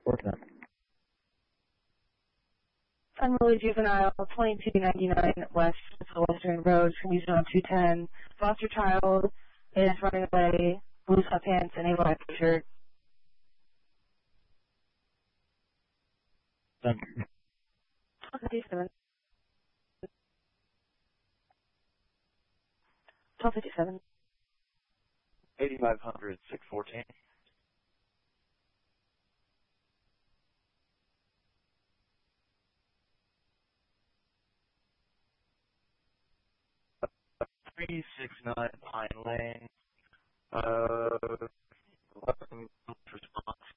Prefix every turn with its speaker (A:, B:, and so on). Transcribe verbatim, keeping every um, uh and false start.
A: Working on.
B: Unruly juvenile, twenty-two ninety-nine West Western Road, Commuter on two ten. Foster child is running away, blue sweatpants and a black shirt.
A: Done.
B: fifty-seven. twelve fifty-seven.
C: eighty-five hundred, six fourteen. three six nine Pine Lane. Uh, response